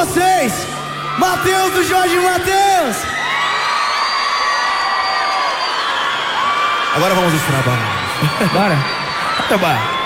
vocês, Matheus do Jorge Matheus. Agora vamos aos trabalhos. Bora.